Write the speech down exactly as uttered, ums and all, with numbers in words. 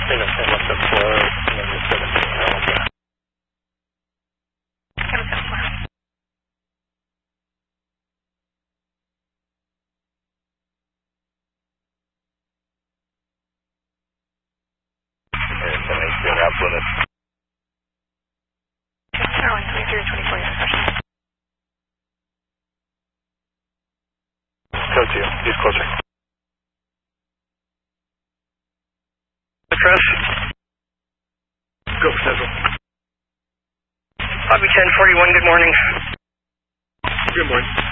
Signal ten, what's up for number seventeen, Alpha? seven seven four. And seven eight zero, route limit. Tower one three zero twenty-four, your discussion. Code two, use closer. Address. Go for Central. Lobby ten forty-one, good morning. Good morning.